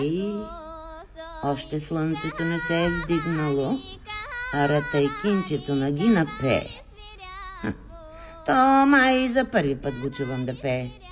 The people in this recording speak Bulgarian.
И още слънцето не се е вдигнало, а ратайкинчето на Гина пее. То май за първи път го чувам да пее.